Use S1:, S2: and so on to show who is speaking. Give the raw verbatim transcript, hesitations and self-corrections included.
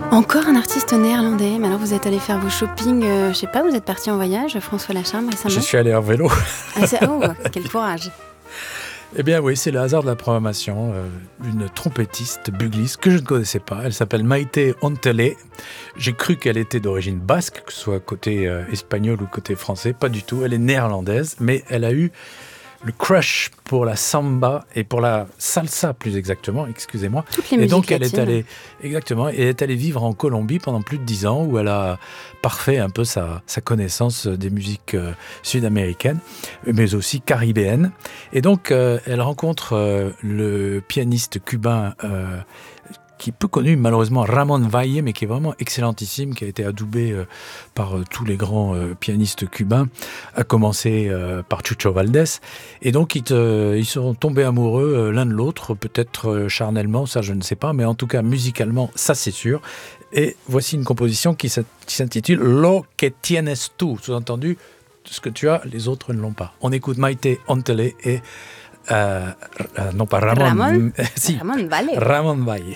S1: Encore un artiste néerlandais, mais alors vous êtes allé faire vos shopping, euh, je sais pas, vous êtes parti en voyage, François Lacharme récemment?
S2: Je suis allé en vélo.
S1: Ah, c'est... Oh, quel courage!
S2: Eh bien oui, c'est le hasard de la programmation. Euh, une trompettiste, bugliste, que je ne connaissais pas. Elle s'appelle Maite Ontele. J'ai cru qu'elle était d'origine basque, que ce soit côté euh, espagnol ou côté français. Pas du tout, elle est néerlandaise, mais elle a eu le crush pour la samba et pour la salsa plus exactement, excusez-moi.
S1: Toutes les
S2: et
S1: musiques
S2: donc elle
S1: latines.
S2: est allée exactement, et elle est allée vivre en Colombie pendant plus de dix ans où elle a parfait un peu sa, sa connaissance des musiques euh, sud-américaines, mais aussi caribéennes. Et donc euh, elle rencontre euh, le pianiste cubain euh, qui est peu connu malheureusement, Ramon Valle, mais qui est vraiment excellentissime, qui a été adoubé euh, par euh, tous les grands euh, pianistes cubains, à commencer euh, par Chucho Valdés. Et donc ils, te, ils sont tombés amoureux euh, l'un de l'autre, peut-être euh, charnellement, ça je ne sais pas, mais en tout cas musicalement, ça c'est sûr. Et voici une composition qui s'intitule Lo que tienes tú, sous-entendu, ce que tu as, les autres ne l'ont pas. On écoute Maite Ontele et euh, euh, non pas Ramon,
S1: Ramon,
S2: si,
S1: Ramon Valle.
S2: Ramon Valle.